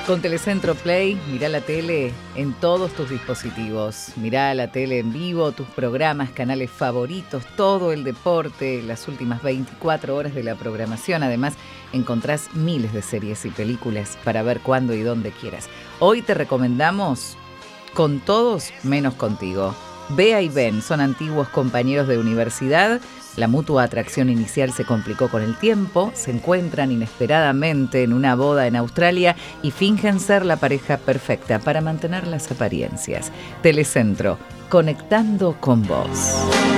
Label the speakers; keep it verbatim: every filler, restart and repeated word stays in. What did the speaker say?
Speaker 1: Con Telecentro Play, mirá la tele en todos tus dispositivos. Mirá la tele en vivo, tus programas, canales favoritos, todo el deporte, las últimas veinticuatro horas de la programación. Además, encontrás miles de series y películas para ver cuándo y dónde quieras. Hoy te recomendamos Con Todos Menos Contigo. Bea y Ben son antiguos compañeros de universidad. La mutua atracción inicial se complicó con el tiempo, se encuentran inesperadamente en una boda en Australia y fingen ser la pareja perfecta para mantener las apariencias. Telecentro, conectando con vos.